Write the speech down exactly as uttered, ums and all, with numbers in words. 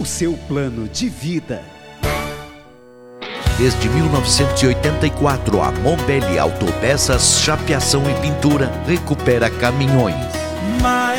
seu plano de vida. Desde mil novecentos e oitenta e quatro, a Mombelli Autopeças, chapeação e pintura, recupera caminhões.